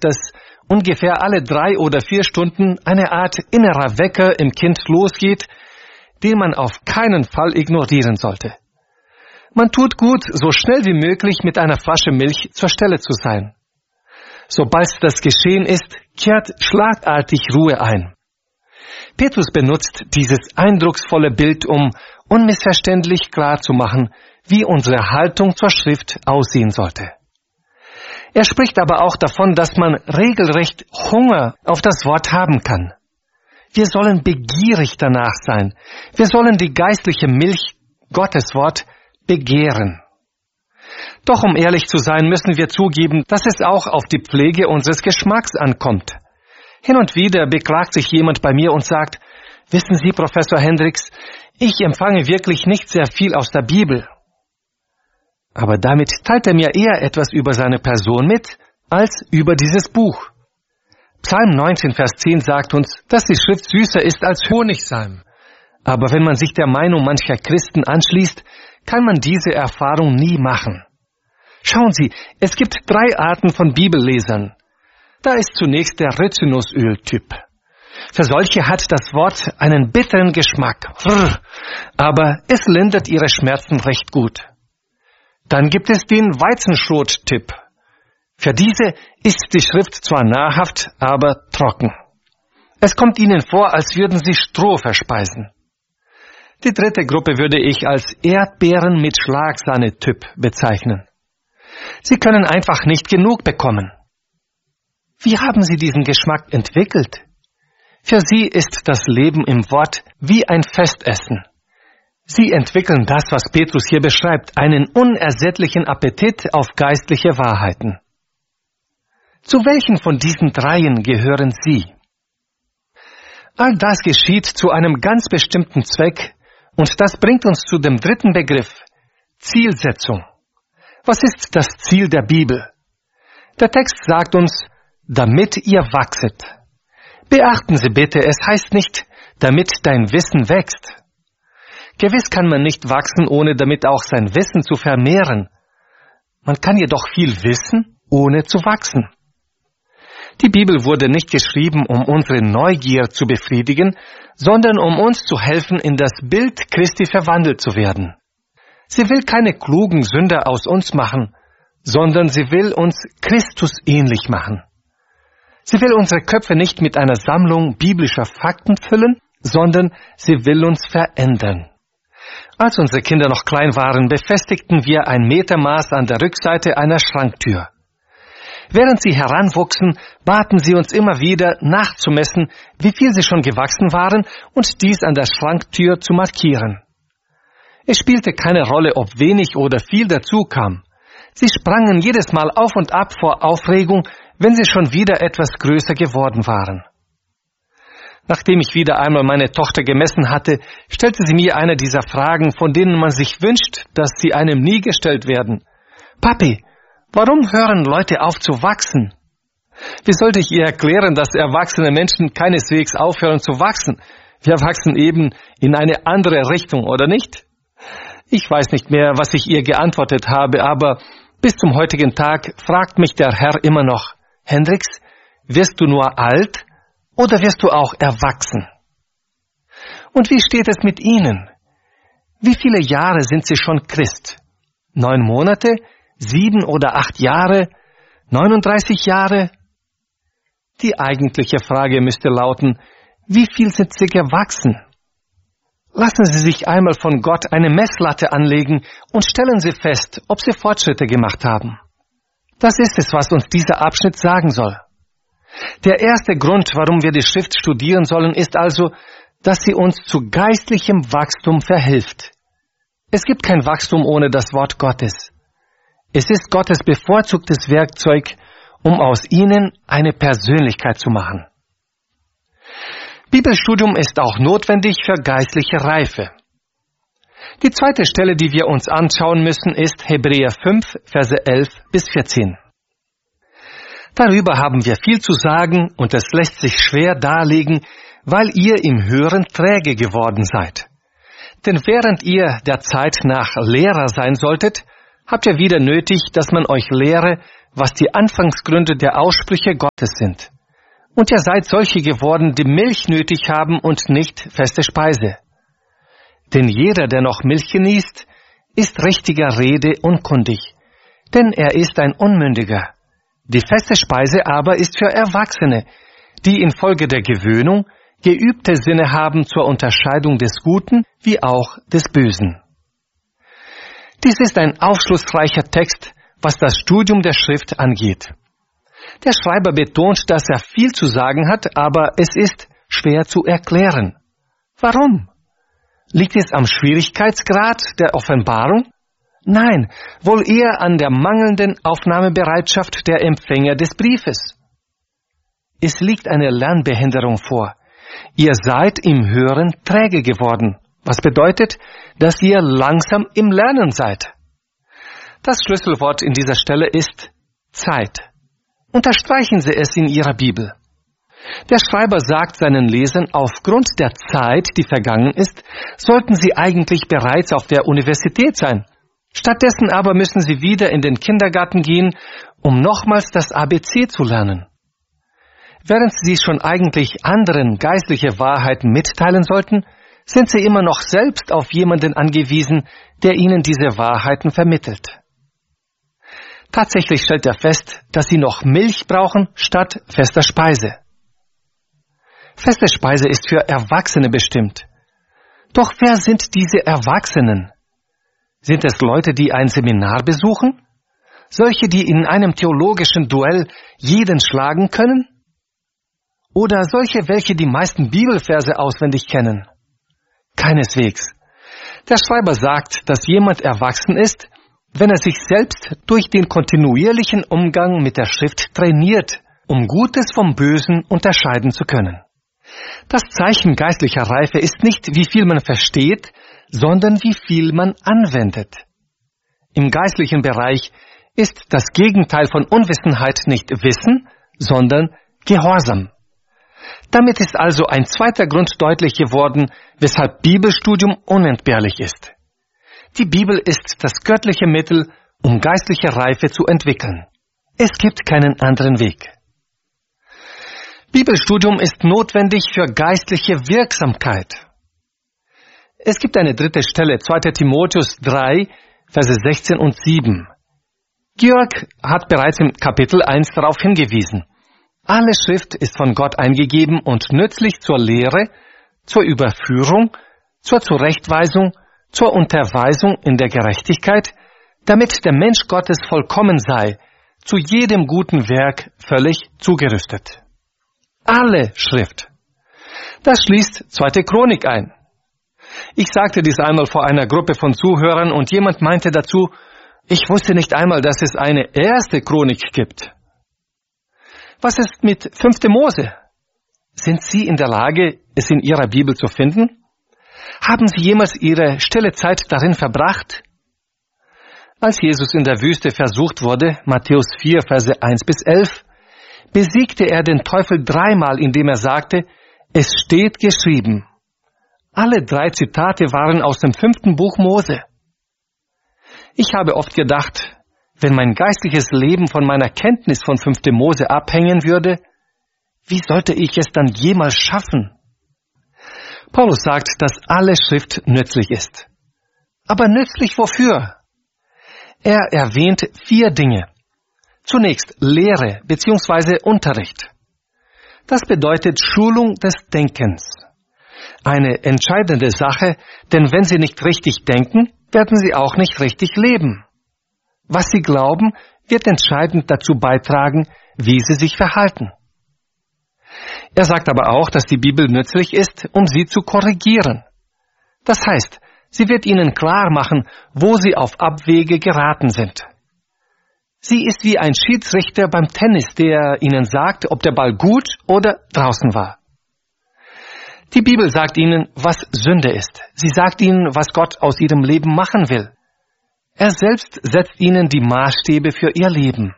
dass ungefähr alle 3 oder 4 Stunden eine Art innerer Wecker im Kind losgeht, den man auf keinen Fall ignorieren sollte. Man tut gut, so schnell wie möglich mit einer Flasche Milch zur Stelle zu sein. Sobald das geschehen ist, kehrt schlagartig Ruhe ein. Petrus benutzt dieses eindrucksvolle Bild, um unmissverständlich klarzumachen, wie unsere Haltung zur Schrift aussehen sollte. Er spricht aber auch davon, dass man regelrecht Hunger auf das Wort haben kann. Wir sollen begierig danach sein. Wir sollen die geistliche Milch, Gottes Wort, begehren. Doch um ehrlich zu sein, müssen wir zugeben, dass es auch auf die Pflege unseres Geschmacks ankommt. Hin und wieder beklagt sich jemand bei mir und sagt, wissen Sie, Professor Hendricks, ich empfange wirklich nicht sehr viel aus der Bibel. Aber damit teilt er mir eher etwas über seine Person mit, als über dieses Buch. Psalm 19, Vers 10 sagt uns, dass die Schrift süßer ist als Honigseim. Aber wenn man sich der Meinung mancher Christen anschließt, kann man diese Erfahrung nie machen. Schauen Sie, es gibt 3 Arten von Bibellesern. Da ist zunächst der Rizinusöl-Typ. Für solche hat das Wort einen bitteren Geschmack, aber es lindert ihre Schmerzen recht gut. Dann gibt es den Weizenschrot-Typ. Für diese ist die Schrift zwar nahrhaft, aber trocken. Es kommt ihnen vor, als würden sie Stroh verspeisen. Die 3. Gruppe würde ich als Erdbeeren mit Schlagsahne-Typ bezeichnen. Sie können einfach nicht genug bekommen. Wie haben Sie diesen Geschmack entwickelt? Für Sie ist das Leben im Wort wie ein Festessen. Sie entwickeln das, was Petrus hier beschreibt, einen unersättlichen Appetit auf geistliche Wahrheiten. Zu welchen von diesen 3 gehören Sie? All das geschieht zu einem ganz bestimmten Zweck, und das bringt uns zu dem 3. Begriff, Zielsetzung. Was ist das Ziel der Bibel? Der Text sagt uns, damit ihr wachset. Beachten Sie bitte, es heißt nicht, damit dein Wissen wächst. Gewiss kann man nicht wachsen, ohne damit auch sein Wissen zu vermehren. Man kann jedoch viel wissen, ohne zu wachsen. Die Bibel wurde nicht geschrieben, um unsere Neugier zu befriedigen, sondern um uns zu helfen, in das Bild Christi verwandelt zu werden. Sie will keine klugen Sünder aus uns machen, sondern sie will uns Christus ähnlich machen. Sie will unsere Köpfe nicht mit einer Sammlung biblischer Fakten füllen, sondern sie will uns verändern. Als unsere Kinder noch klein waren, befestigten wir ein Metermaß an der Rückseite einer Schranktür. Während sie heranwuchsen, baten sie uns immer wieder, nachzumessen, wie viel sie schon gewachsen waren und dies an der Schranktür zu markieren. Es spielte keine Rolle, ob wenig oder viel dazu kam. Sie sprangen jedes Mal auf und ab vor Aufregung, wenn sie schon wieder etwas größer geworden waren. Nachdem ich wieder einmal meine Tochter gemessen hatte, stellte sie mir eine dieser Fragen, von denen man sich wünscht, dass sie einem nie gestellt werden. Papi, warum hören Leute auf zu wachsen? Wie sollte ich ihr erklären, dass erwachsene Menschen keineswegs aufhören zu wachsen? Wir wachsen eben in eine andere Richtung, oder nicht? Ich weiß nicht mehr, was ich ihr geantwortet habe, aber bis zum heutigen Tag fragt mich der Herr immer noch, Hendricks, wirst du nur alt oder wirst du auch erwachsen? Und wie steht es mit Ihnen? Wie viele Jahre sind Sie schon Christ? 9 Monate? 7 oder 8 Jahre? 39 Jahre? Die eigentliche Frage müsste lauten, wie viel sind Sie gewachsen? Lassen Sie sich einmal von Gott eine Messlatte anlegen und stellen Sie fest, ob Sie Fortschritte gemacht haben. Das ist es, was uns dieser Abschnitt sagen soll. Der erste Grund, warum wir die Schrift studieren sollen, ist also, dass sie uns zu geistlichem Wachstum verhilft. Es gibt kein Wachstum ohne das Wort Gottes. Es ist Gottes bevorzugtes Werkzeug, um aus ihnen eine Persönlichkeit zu machen. Bibelstudium ist auch notwendig für geistliche Reife. Die zweite Stelle, die wir uns anschauen müssen, ist Hebräer 5, Verse 11 bis 14. Darüber haben wir viel zu sagen und es lässt sich schwer darlegen, weil ihr im Hören träge geworden seid. Denn während ihr der Zeit nach Lehrer sein solltet, habt ihr wieder nötig, dass man euch lehre, was die Anfangsgründe der Aussprüche Gottes sind. Und ihr seid solche geworden, die Milch nötig haben und nicht feste Speise. Denn jeder, der noch Milch genießt, ist richtiger Rede unkundig, denn er ist ein Unmündiger. Die feste Speise aber ist für Erwachsene, die infolge der Gewöhnung geübte Sinne haben zur Unterscheidung des Guten wie auch des Bösen. Dies ist ein aufschlussreicher Text, was das Studium der Schrift angeht. Der Schreiber betont, dass er viel zu sagen hat, aber es ist schwer zu erklären. Warum? Liegt es am Schwierigkeitsgrad der Offenbarung? Nein, wohl eher an der mangelnden Aufnahmebereitschaft der Empfänger des Briefes. Es liegt eine Lernbehinderung vor. Ihr seid im Hören träge geworden, was bedeutet, dass ihr langsam im Lernen seid. Das Schlüsselwort in dieser Stelle ist Zeit. Unterstreichen Sie es in Ihrer Bibel. Der Schreiber sagt seinen Lesern, aufgrund der Zeit, die vergangen ist, sollten sie eigentlich bereits auf der Universität sein. Stattdessen aber müssen sie wieder in den Kindergarten gehen, um nochmals das ABC zu lernen. Während sie schon eigentlich anderen geistliche Wahrheiten mitteilen sollten, sind sie immer noch selbst auf jemanden angewiesen, der ihnen diese Wahrheiten vermittelt. Tatsächlich stellt er fest, dass sie noch Milch brauchen statt fester Speise. Feste Speise ist für Erwachsene bestimmt. Doch wer sind diese Erwachsenen? Sind es Leute, die ein Seminar besuchen? Solche, die in einem theologischen Duell jeden schlagen können? Oder solche, welche die meisten Bibelverse auswendig kennen? Keineswegs. Der Schreiber sagt, dass jemand erwachsen ist, wenn er sich selbst durch den kontinuierlichen Umgang mit der Schrift trainiert, um Gutes vom Bösen unterscheiden zu können. Das Zeichen geistlicher Reife ist nicht, wie viel man versteht, sondern wie viel man anwendet. Im geistlichen Bereich ist das Gegenteil von Unwissenheit nicht Wissen, sondern Gehorsam. Damit ist also ein zweiter Grund deutlich geworden, weshalb Bibelstudium unentbehrlich ist. Die Bibel ist das göttliche Mittel, um geistliche Reife zu entwickeln. Es gibt keinen anderen Weg. Bibelstudium ist notwendig für geistliche Wirksamkeit. Es gibt eine dritte Stelle, 2. Timotheus 3, Verse 16 und 7. Georg hat bereits im Kapitel 1 darauf hingewiesen. Alle Schrift ist von Gott eingegeben und nützlich zur Lehre, zur Überführung, zur Zurechtweisung, zur Unterweisung in der Gerechtigkeit, damit der Mensch Gottes vollkommen sei, zu jedem guten Werk völlig zugerüstet. Alle Schrift. Das schließt 2. Chronik ein. Ich sagte dies einmal vor einer Gruppe von Zuhörern und jemand meinte dazu, ich wusste nicht einmal, dass es eine 1. Chronik gibt. Was ist mit 5. Mose? Sind Sie in der Lage, es in Ihrer Bibel zu finden? Haben Sie jemals Ihre stille Zeit darin verbracht? Als Jesus in der Wüste versucht wurde, Matthäus 4, Verse 1 bis 11, besiegte er den Teufel 3-mal, indem er sagte, es steht geschrieben. Alle 3 Zitate waren aus dem 5. Buch Mose. Ich habe oft gedacht, wenn mein geistliches Leben von meiner Kenntnis von 5. Mose abhängen würde, wie sollte ich es dann jemals schaffen? Paulus sagt, dass alle Schrift nützlich ist. Aber nützlich wofür? Er erwähnt 4 Dinge. Zunächst Lehre bzw. Unterricht. Das bedeutet Schulung des Denkens. Eine entscheidende Sache, denn wenn Sie nicht richtig denken, werden Sie auch nicht richtig leben. Was Sie glauben, wird entscheidend dazu beitragen, wie Sie sich verhalten. Er sagt aber auch, dass die Bibel nützlich ist, um Sie zu korrigieren. Das heißt, sie wird Ihnen klar machen, wo Sie auf Abwege geraten sind. Sie ist wie ein Schiedsrichter beim Tennis, der Ihnen sagt, ob der Ball gut oder draußen war. Die Bibel sagt Ihnen, was Sünde ist. Sie sagt Ihnen, was Gott aus Ihrem Leben machen will. Er selbst setzt Ihnen die Maßstäbe für Ihr Leben.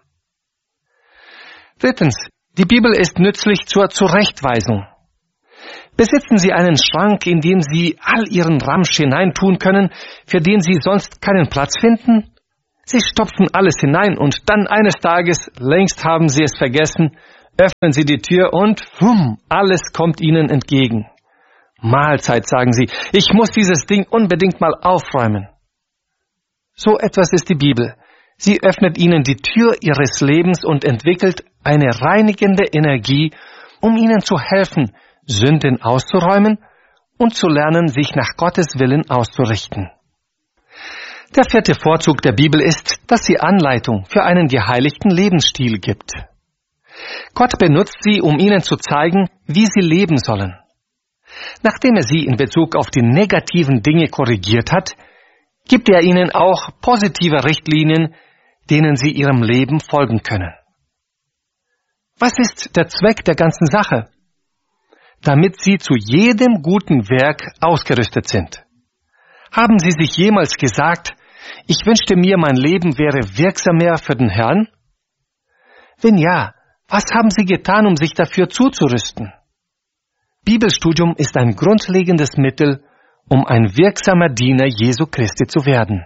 Drittens, die Bibel ist nützlich zur Zurechtweisung. Besitzen Sie einen Schrank, in dem Sie all Ihren Ramsch hineintun können, für den Sie sonst keinen Platz finden? Sie stopfen alles hinein und dann eines Tages, längst haben sie es vergessen, öffnen sie die Tür und alles kommt ihnen entgegen. Mahlzeit, sagen sie, ich muss dieses Ding unbedingt mal aufräumen. So etwas ist die Bibel. Sie öffnet ihnen die Tür ihres Lebens und entwickelt eine reinigende Energie, um ihnen zu helfen, Sünden auszuräumen und zu lernen, sich nach Gottes Willen auszurichten. Der vierte Vorzug der Bibel ist, dass sie Anleitung für einen geheiligten Lebensstil gibt. Gott benutzt sie, um ihnen zu zeigen, wie sie leben sollen. Nachdem er sie in Bezug auf die negativen Dinge korrigiert hat, gibt er ihnen auch positive Richtlinien, denen sie ihrem Leben folgen können. Was ist der Zweck der ganzen Sache? Damit sie zu jedem guten Werk ausgerüstet sind. Haben Sie sich jemals gesagt, ich wünschte mir, mein Leben wäre wirksamer für den Herrn? Wenn ja, was haben Sie getan, um sich dafür zuzurüsten? Bibelstudium ist ein grundlegendes Mittel, um ein wirksamer Diener Jesu Christi zu werden.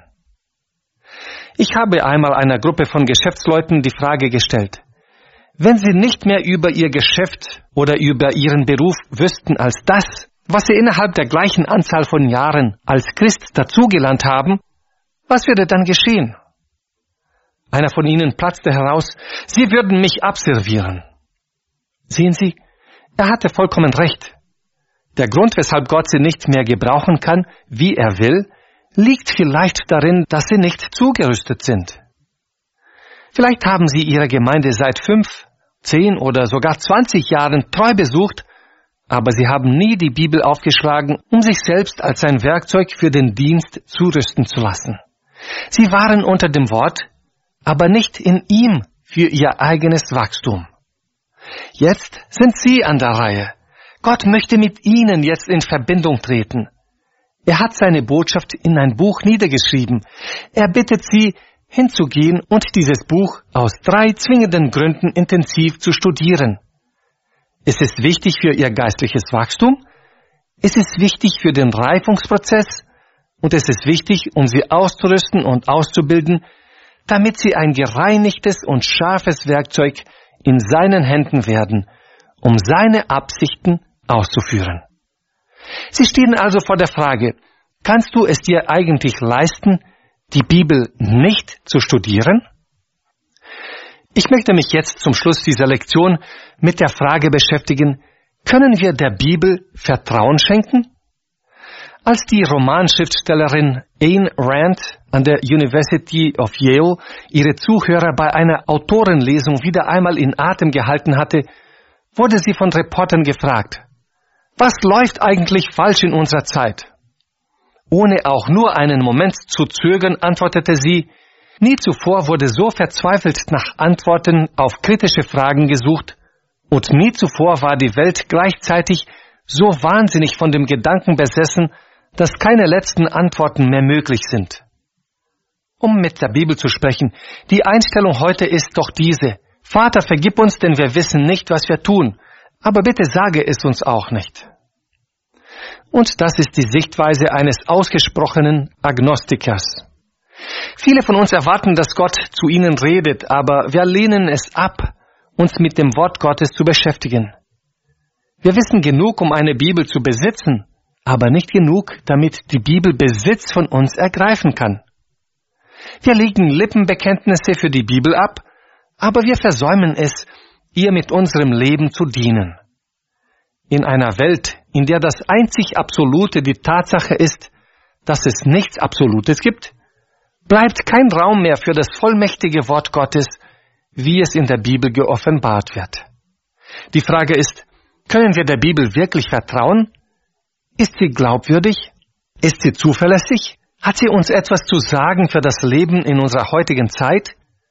Ich habe einmal einer Gruppe von Geschäftsleuten die Frage gestellt: Wenn Sie nicht mehr über Ihr Geschäft oder über Ihren Beruf wüssten als das, was Sie innerhalb der gleichen Anzahl von Jahren als Christ dazugelernt haben, was würde dann geschehen? Einer von ihnen platzte heraus: Sie würden mich abservieren. Sehen Sie, er hatte vollkommen recht. Der Grund, weshalb Gott sie nicht mehr gebrauchen kann, wie er will, liegt vielleicht darin, dass sie nicht zugerüstet sind. Vielleicht haben Sie Ihre Gemeinde seit 5, 10 oder sogar 20 Jahren treu besucht, aber Sie haben nie die Bibel aufgeschlagen, um sich selbst als ein Werkzeug für den Dienst zurüsten zu lassen. Sie waren unter dem Wort, aber nicht in ihm für ihr eigenes Wachstum. Jetzt sind Sie an der Reihe. Gott möchte mit Ihnen jetzt in Verbindung treten. Er hat seine Botschaft in ein Buch niedergeschrieben. Er bittet Sie, hinzugehen und dieses Buch aus 3 zwingenden Gründen intensiv zu studieren. Es ist wichtig für Ihr geistliches Wachstum, es ist wichtig für den Reifungsprozess und es ist wichtig, um Sie auszurüsten und auszubilden, damit Sie ein gereinigtes und scharfes Werkzeug in seinen Händen werden, um seine Absichten auszuführen. Sie stehen also vor der Frage: Kannst du es dir eigentlich leisten, die Bibel nicht zu studieren? Ich möchte mich jetzt zum Schluss dieser Lektion mit der Frage beschäftigen: Können wir der Bibel Vertrauen schenken? Als die Romanschriftstellerin Ayn Rand an der University of Yale ihre Zuhörer bei einer Autorenlesung wieder einmal in Atem gehalten hatte, wurde sie von Reportern gefragt: Was läuft eigentlich falsch in unserer Zeit? Ohne auch nur einen Moment zu zögern, antwortete sie: Nie zuvor wurde so verzweifelt nach Antworten auf kritische Fragen gesucht und nie zuvor war die Welt gleichzeitig so wahnsinnig von dem Gedanken besessen, dass keine letzten Antworten mehr möglich sind. Um mit der Bibel zu sprechen, die Einstellung heute ist doch diese: Vater, vergib uns, denn wir wissen nicht, was wir tun, aber bitte sage es uns auch nicht. Und das ist die Sichtweise eines ausgesprochenen Agnostikers. Viele von uns erwarten, dass Gott zu ihnen redet, aber wir lehnen es ab, uns mit dem Wort Gottes zu beschäftigen. Wir wissen genug, um eine Bibel zu besitzen, aber nicht genug, damit die Bibel Besitz von uns ergreifen kann. Wir legen Lippenbekenntnisse für die Bibel ab, aber wir versäumen es, ihr mit unserem Leben zu dienen. In einer Welt, in der das einzig Absolute die Tatsache ist, dass es nichts Absolutes gibt, bleibt kein Raum mehr für das vollmächtige Wort Gottes, wie es in der Bibel geoffenbart wird. Die Frage ist: Können wir der Bibel wirklich vertrauen? Ist sie glaubwürdig? Ist sie zuverlässig? Hat sie uns etwas zu sagen für das Leben in unserer heutigen Zeit?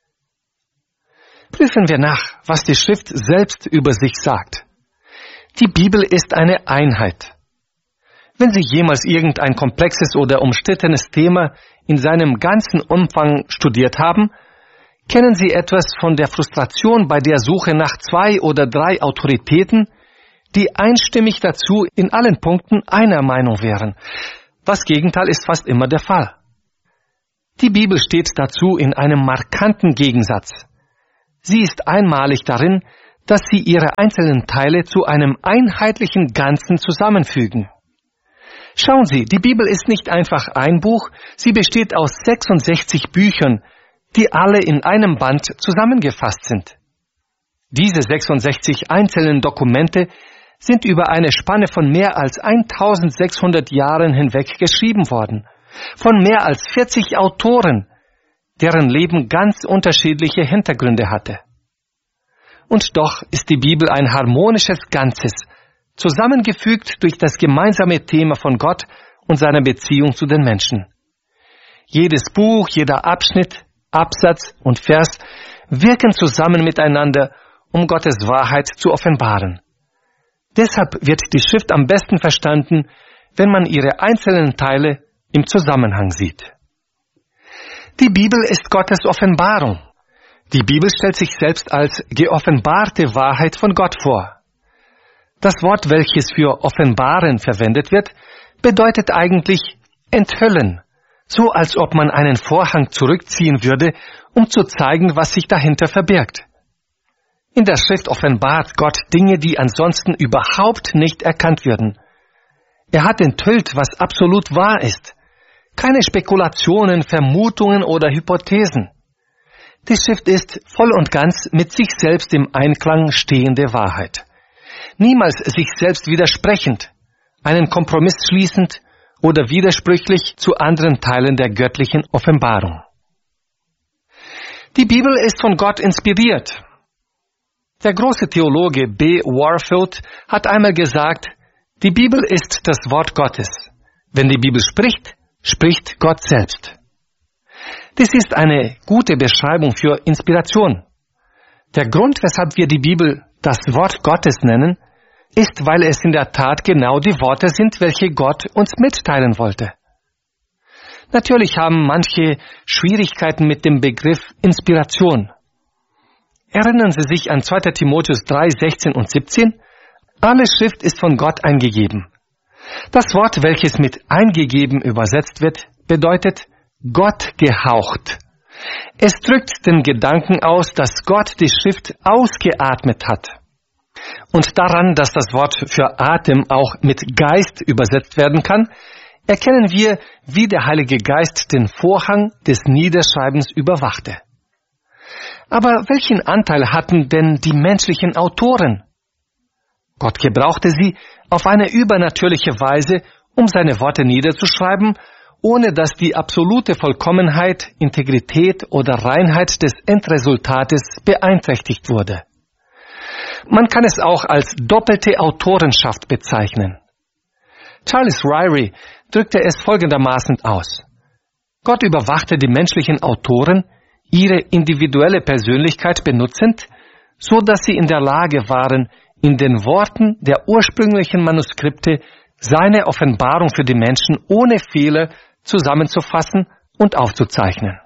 Prüfen wir nach, was die Schrift selbst über sich sagt. Die Bibel ist eine Einheit. Wenn Sie jemals irgendein komplexes oder umstrittenes Thema in seinem ganzen Umfang studiert haben, kennen Sie etwas von der Frustration bei der Suche nach 2 oder 3 Autoritäten, die einstimmig dazu in allen Punkten einer Meinung wären. Das Gegenteil ist fast immer der Fall. Die Bibel steht dazu in einem markanten Gegensatz. Sie ist einmalig darin, dass sie ihre einzelnen Teile zu einem einheitlichen Ganzen zusammenfügen. Schauen Sie, die Bibel ist nicht einfach ein Buch, sie besteht aus 66 Büchern, die alle in einem Band zusammengefasst sind. Diese 66 einzelnen Dokumente sind über eine Spanne von mehr als 1600 Jahren hinweg geschrieben worden, von mehr als 40 Autoren, deren Leben ganz unterschiedliche Hintergründe hatte. Und doch ist die Bibel ein harmonisches Ganzes, zusammengefügt durch das gemeinsame Thema von Gott und seiner Beziehung zu den Menschen. Jedes Buch, jeder Abschnitt, Absatz und Vers wirken zusammen miteinander, um Gottes Wahrheit zu offenbaren. Deshalb wird die Schrift am besten verstanden, wenn man ihre einzelnen Teile im Zusammenhang sieht. Die Bibel ist Gottes Offenbarung. Die Bibel stellt sich selbst als geoffenbarte Wahrheit von Gott vor. Das Wort, welches für offenbaren verwendet wird, bedeutet eigentlich enthüllen, so als ob man einen Vorhang zurückziehen würde, um zu zeigen, was sich dahinter verbirgt. In der Schrift offenbart Gott Dinge, die ansonsten überhaupt nicht erkannt würden. Er hat enthüllt, was absolut wahr ist. Keine Spekulationen, Vermutungen oder Hypothesen. Die Schrift ist voll und ganz mit sich selbst im Einklang stehende Wahrheit. Niemals sich selbst widersprechend, einen Kompromiss schließend oder widersprüchlich zu anderen Teilen der göttlichen Offenbarung. Die Bibel ist von Gott inspiriert. Der große Theologe B. Warfield hat einmal gesagt, die Bibel ist das Wort Gottes. Wenn die Bibel spricht, spricht Gott selbst. Dies ist eine gute Beschreibung für Inspiration. Der Grund, weshalb wir die Bibel das Wort Gottes nennen, ist, weil es in der Tat genau die Worte sind, welche Gott uns mitteilen wollte. Natürlich haben manche Schwierigkeiten mit dem Begriff Inspiration. Erinnern Sie sich an 2. Timotheus 3, 16 und 17? Alle Schrift ist von Gott eingegeben. Das Wort, welches mit eingegeben übersetzt wird, bedeutet Gott gehaucht. Es drückt den Gedanken aus, dass Gott die Schrift ausgeatmet hat. Und daran, dass das Wort für Atem auch mit Geist übersetzt werden kann, erkennen wir, wie der Heilige Geist den Vorhang des Niederschreibens überwachte. Aber welchen Anteil hatten denn die menschlichen Autoren? Gott gebrauchte sie auf eine übernatürliche Weise, um seine Worte niederzuschreiben, ohne dass die absolute Vollkommenheit, Integrität oder Reinheit des Endresultates beeinträchtigt wurde. Man kann es auch als doppelte Autorenschaft bezeichnen. Charles Ryrie drückte es folgendermaßen aus. Gott überwachte die menschlichen Autoren, ihre individuelle Persönlichkeit benutzend, so dass sie in der Lage waren, in den Worten der ursprünglichen Manuskripte seine Offenbarung für die Menschen ohne Fehler zusammenzufassen und aufzuzeichnen.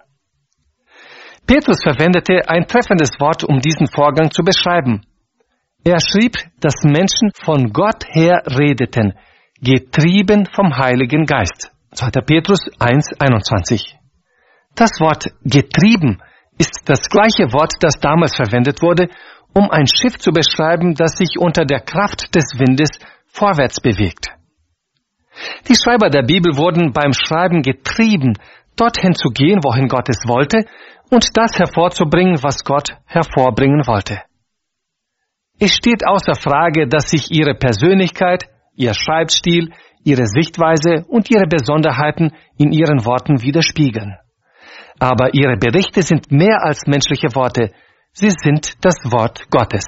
Petrus verwendete ein treffendes Wort, um diesen Vorgang zu beschreiben. Er schrieb, dass Menschen von Gott her redeten, getrieben vom Heiligen Geist. 2. Petrus 1,21. Das Wort getrieben ist das gleiche Wort, das damals verwendet wurde, um ein Schiff zu beschreiben, das sich unter der Kraft des Windes vorwärts bewegt. Die Schreiber der Bibel wurden beim Schreiben getrieben, dorthin zu gehen, wohin Gott es wollte, und das hervorzubringen, was Gott hervorbringen wollte. Es steht außer Frage, dass sich ihre Persönlichkeit, ihr Schreibstil, ihre Sichtweise und ihre Besonderheiten in ihren Worten widerspiegeln. Aber ihre Berichte sind mehr als menschliche Worte, sie sind das Wort Gottes.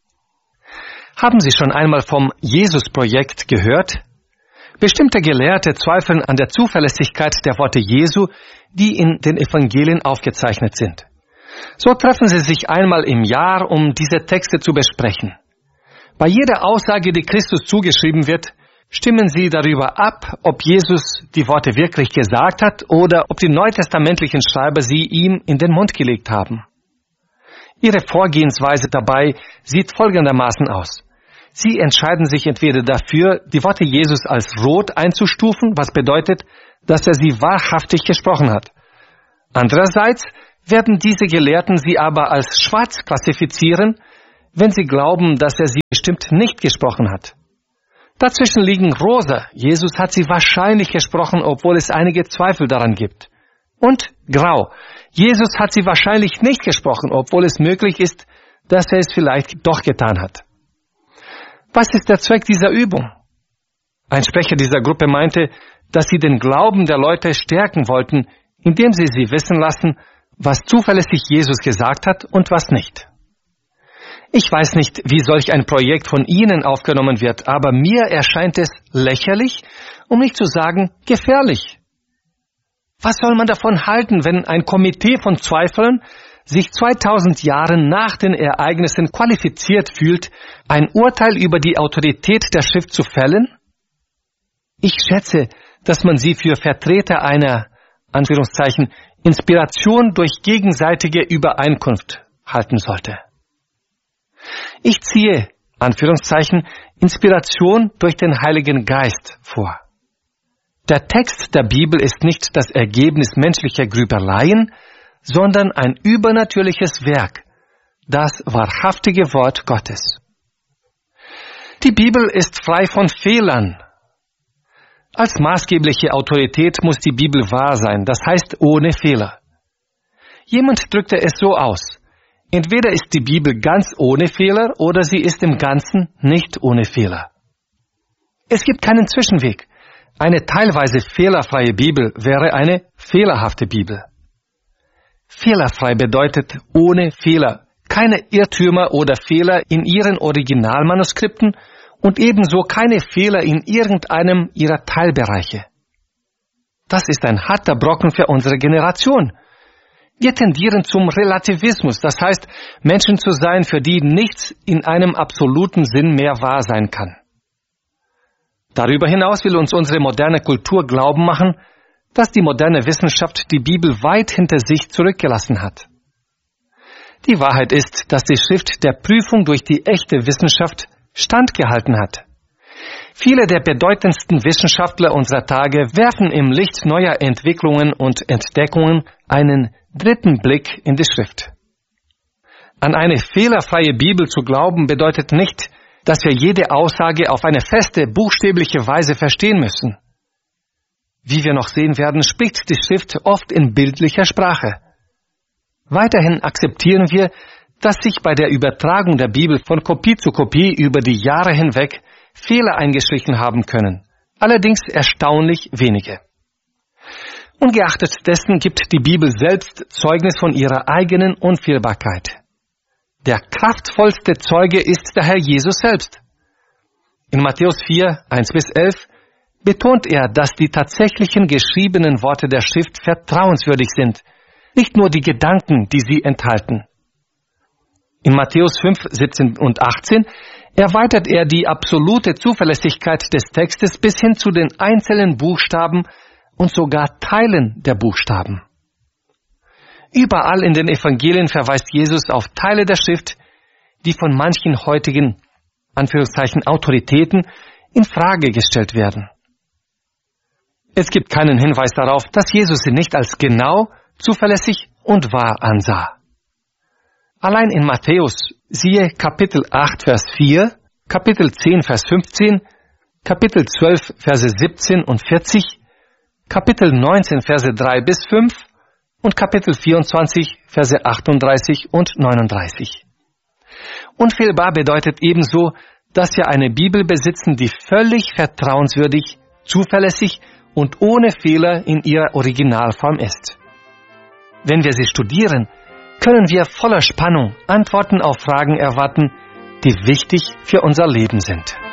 Haben Sie schon einmal vom Jesus-Projekt gehört? Bestimmte Gelehrte zweifeln an der Zuverlässigkeit der Worte Jesu, die in den Evangelien aufgezeichnet sind. So treffen sie sich einmal im Jahr, um diese Texte zu besprechen. Bei jeder Aussage, die Christus zugeschrieben wird, stimmen sie darüber ab, ob Jesus die Worte wirklich gesagt hat oder ob die neutestamentlichen Schreiber sie ihm in den Mund gelegt haben. Ihre Vorgehensweise dabei sieht folgendermaßen aus. Sie entscheiden sich entweder dafür, die Worte Jesus als rot einzustufen, was bedeutet, dass er sie wahrhaftig gesprochen hat. Andererseits werden diese Gelehrten sie aber als schwarz klassifizieren, wenn sie glauben, dass er sie bestimmt nicht gesprochen hat. Dazwischen liegen rosa, Jesus hat sie wahrscheinlich gesprochen, obwohl es einige Zweifel daran gibt. Und grau, Jesus hat sie wahrscheinlich nicht gesprochen, obwohl es möglich ist, dass er es vielleicht doch getan hat. Was ist der Zweck dieser Übung? Ein Sprecher dieser Gruppe meinte, dass sie den Glauben der Leute stärken wollten, indem sie wissen lassen, was zuverlässig Jesus gesagt hat und was nicht. Ich weiß nicht, wie solch ein Projekt von Ihnen aufgenommen wird, aber mir erscheint es lächerlich, um nicht zu sagen gefährlich. Was soll man davon halten, wenn ein Komitee von Zweiflern sich 2000 Jahre nach den Ereignissen qualifiziert fühlt, ein Urteil über die Autorität der Schrift zu fällen? Ich schätze, dass man sie für Vertreter einer, Anführungszeichen, Inspiration durch gegenseitige Übereinkunft halten sollte. Ich ziehe, Anführungszeichen, Inspiration durch den Heiligen Geist vor. Der Text der Bibel ist nicht das Ergebnis menschlicher Grübeleien, sondern ein übernatürliches Werk, das wahrhaftige Wort Gottes. Die Bibel ist frei von Fehlern. Als maßgebliche Autorität muss die Bibel wahr sein, das heißt ohne Fehler. Jemand drückte es so aus: Entweder ist die Bibel ganz ohne Fehler oder sie ist im Ganzen nicht ohne Fehler. Es gibt keinen Zwischenweg. Eine teilweise fehlerfreie Bibel wäre eine fehlerhafte Bibel. Fehlerfrei bedeutet ohne Fehler, keine Irrtümer oder Fehler in ihren Originalmanuskripten und ebenso keine Fehler in irgendeinem ihrer Teilbereiche. Das ist ein harter Brocken für unsere Generation. Wir tendieren zum Relativismus, das heißt, Menschen zu sein, für die nichts in einem absoluten Sinn mehr wahr sein kann. Darüber hinaus will uns unsere moderne Kultur glauben machen, dass die moderne Wissenschaft die Bibel weit hinter sich zurückgelassen hat. Die Wahrheit ist, dass die Schrift der Prüfung durch die echte Wissenschaft standgehalten hat. Viele der bedeutendsten Wissenschaftler unserer Tage werfen im Licht neuer Entwicklungen und Entdeckungen einen dritten Blick in die Schrift. An eine fehlerfreie Bibel zu glauben bedeutet nicht, dass wir jede Aussage auf eine feste, buchstäbliche Weise verstehen müssen. Wie wir noch sehen werden, spricht die Schrift oft in bildlicher Sprache. Weiterhin akzeptieren wir, dass sich bei der Übertragung der Bibel von Kopie zu Kopie über die Jahre hinweg Fehler eingeschlichen haben können, allerdings erstaunlich wenige. Ungeachtet dessen gibt die Bibel selbst Zeugnis von ihrer eigenen Unfehlbarkeit. Der kraftvollste Zeuge ist der Herr Jesus selbst. In Matthäus 4, 1-11 betont er, dass die tatsächlichen geschriebenen Worte der Schrift vertrauenswürdig sind, nicht nur die Gedanken, die sie enthalten. In Matthäus 5, 17 und 18 erweitert er die absolute Zuverlässigkeit des Textes bis hin zu den einzelnen Buchstaben und sogar Teilen der Buchstaben. Überall in den Evangelien verweist Jesus auf Teile der Schrift, die von manchen heutigen, Anführungszeichen, Autoritäten in Frage gestellt werden. Es gibt keinen Hinweis darauf, dass Jesus sie nicht als genau, zuverlässig und wahr ansah. Allein in Matthäus, siehe Kapitel 8, Vers 4, Kapitel 10, Vers 15, Kapitel 12, Verse 17 und 40, Kapitel 19, Verse 3-5 und Kapitel 24, Verse 38 und 39. Unfehlbar bedeutet ebenso, dass wir eine Bibel besitzen, die völlig vertrauenswürdig, zuverlässig und ohne Fehler in ihrer Originalform ist. Wenn wir sie studieren, können wir voller Spannung Antworten auf Fragen erwarten, die wichtig für unser Leben sind.